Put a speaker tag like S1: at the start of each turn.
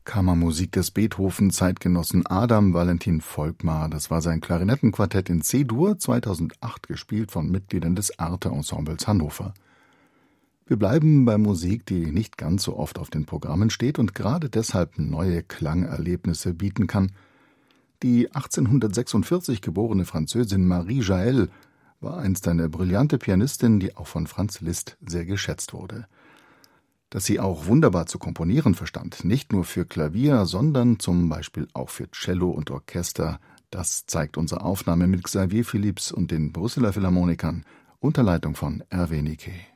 S1: Kammermusik des Beethoven-Zeitgenossen Adam Valentin Volkmar. Das war sein Klarinettenquartett in C-Dur, 2008 gespielt von Mitgliedern des Arte-Ensembles Hannover. Wir bleiben bei Musik, die nicht ganz so oft auf den Programmen steht und gerade deshalb neue Klangerlebnisse bieten kann. Die 1846 geborene Französin Marie Jaël war einst eine brillante Pianistin, die auch von Franz Liszt sehr geschätzt wurde. Dass sie auch wunderbar zu komponieren verstand, nicht nur für Klavier, sondern zum Beispiel auch für Cello und Orchester, das zeigt unsere Aufnahme mit Xavier Phillips und den Brüsseler Philharmonikern unter Leitung von Hervé Niquet.